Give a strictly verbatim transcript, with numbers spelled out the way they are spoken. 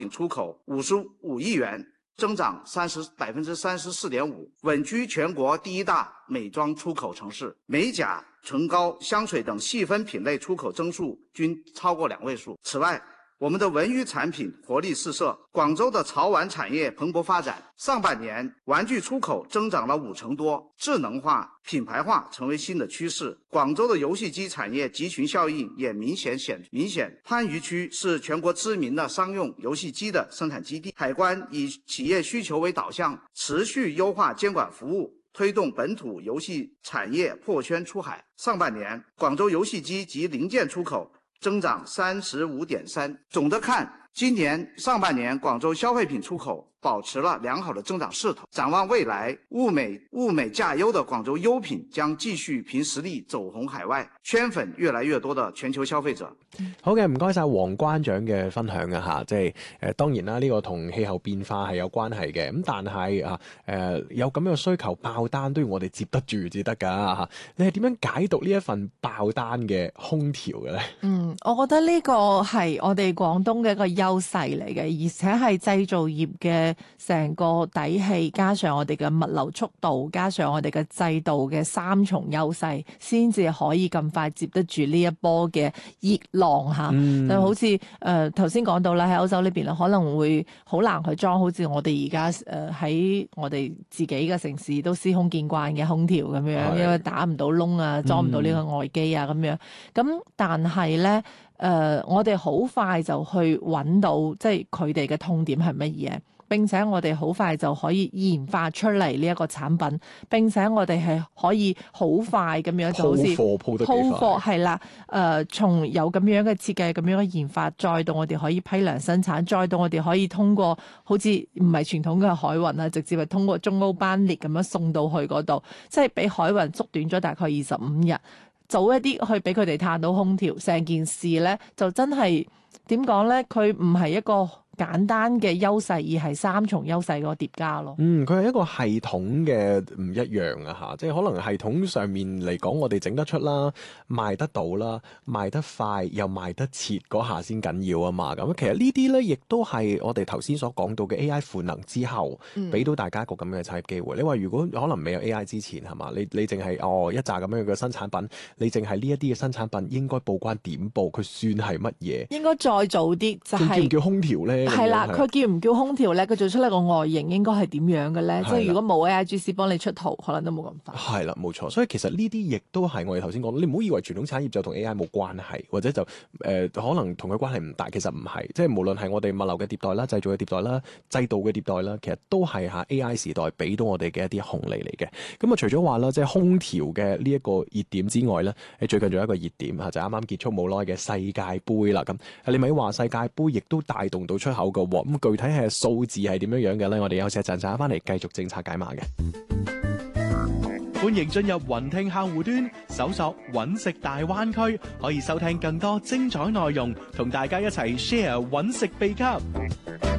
品出口五十五亿元，增长三十百分之三十四点五，稳居全国第一大美妆出口城市。美甲、唇膏、香水等细分品类出口增速均超过两位数。此外，我们的文娱产品活力四射，广州的潮玩产业蓬勃发展。上半年，玩具出口增长了五成多，智能化、品牌化成为新的趋势。广州的游戏机产业集群效应也明显显明显。番禺区是全国知名的商用游戏机的生产基地。海关以企业需求为导向，持续优化监管服务，推动本土游戏产业破圈出海。上半年，广州游戏机及零件出口增长三十五点三。总的看，今年上半年广州消费品出口保持了良好的增长势头。展望未来，物美物美价優的廣州優品將繼續憑實力走紅海外，圈粉越來越多的全球消費者。 好嘅，唔該晒黃關長嘅分享啊吓，即係誒當然啦，呢、這個同氣候變化係有關係嘅，咁但係啊誒有咁樣嘅需求爆單都要我哋接得住至得㗎吓。你係點樣解讀呢一份爆單嘅空調嘅咧？ 嗯，我覺得呢個係我哋廣東嘅一個優勢嚟嘅，而且係製造業嘅成個底氣，加上我哋嘅物流速度，加上我哋嘅制度嘅三重優勢，先至可以咁快接得住呢一波嘅熱浪嚇。嗯、就好似誒頭先講到啦，喺歐洲呢邊啦，可能會好難去裝，好似我哋而家誒喺我哋自己嘅城市都司空見慣嘅空調咁樣，因為打唔到窿啊，裝唔到呢個外機啊咁樣。咁但係咧。誒、呃，我哋好快就去揾到，即係佢哋嘅痛點係乜嘢，並且我哋好快就可以研發出嚟呢一個產品，並且我哋係可以好快咁樣就好似鋪貨鋪得幾快， 鋪貨係啦。誒、呃，從有咁樣嘅設計、咁樣嘅研發，再到我哋可以批量生產，再到我哋可以通過好似唔係傳統嘅海運啊，直接係通過中歐班列咁樣送到去嗰度，即係比海運縮短咗大概二十五日。早一啲去俾佢哋嘆到空調，成件事咧就真係點講咧？佢唔係一個簡單嘅優勢，而係三重優勢個疊加咯。 嗯，佢係一個系統嘅唔一樣啊嚇，即係可能系統上面嚟講，我哋整得出啦，賣得到啦，賣得快又賣得切嗰下先緊要啊嘛。咁其實呢啲咧，亦都係我哋頭先所講到嘅 A I 賦能之後，俾、嗯、到大家一個咁樣嘅產業機會。你話如果可能未有 A I 之前係嘛？你你淨係哦一紮咁樣嘅新產品，你淨係呢一啲嘅新產品應該報關點報？佢算係乜嘢？應該再早啲就係、是、 叫唔叫空調咧？ 係啦，佢叫唔叫空調咧？佢做出嚟個外形應該係點樣嘅咧？即係如果冇 A I G C 幫你出圖，可能都冇咁快。 係啦，冇錯。所以其實呢啲亦都係我哋頭先講，你唔好以為傳統產業就同 A I 冇關係，或者就誒、呃、可能同佢關係唔大。其實唔係，即係無論係我哋物流嘅迭代啦、製造嘅迭代啦、制度嘅迭代啦，其實都係嚇 A I 時代俾到我哋嘅一啲紅利嚟嘅。咁啊，除咗話啦，即係空調嘅呢一個熱點之外咧，誒最近仲有一個熱點嚇，就啱啱結束冇耐嘅世界盃啦。咁你咪話世界盃亦都帶動到出口嘅喎。咁具體係數字係點樣樣嘅咧？我哋休息一陣，陣翻嚟繼續政策解碼嘅。 歡迎進入雲聽客戶端，搜索揾食大灣區，可以收聽更多精彩內容，同大家一齊 share 揾食秘笈。